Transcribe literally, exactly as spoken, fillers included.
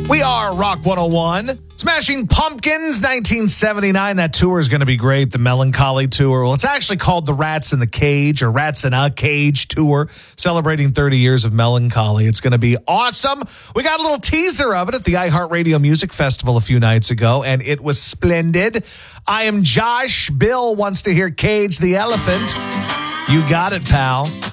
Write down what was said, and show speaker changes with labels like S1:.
S1: We are Rock one oh one. Smashing Pumpkins, nineteen seventy-nine. That tour is going to be great, the Melancholy Tour. Well, it's actually called the Rats in the Cage or Rats in a Cage Tour, celebrating thirty years of Melancholy. It's going to be awesome. We got a little teaser of it at the iHeartRadio Music Festival a few nights ago, and it was splendid. I am Josh. Bill wants to hear Cage the Elephant. You got it, pal.